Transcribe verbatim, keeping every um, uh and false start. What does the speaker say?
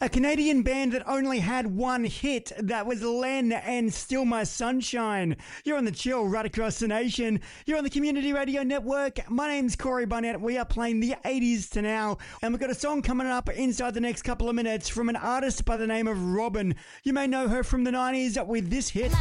A Canadian band that only had one hit. That was Len and Still My Sunshine. You're on the chill right across the nation. You're on the Community Radio Network. My name's Corey Barnett. We are playing the eighties to now. And we've got a song coming up inside the next couple of minutes from an artist by the name of Robyn. You may know her from the nineties with this hit.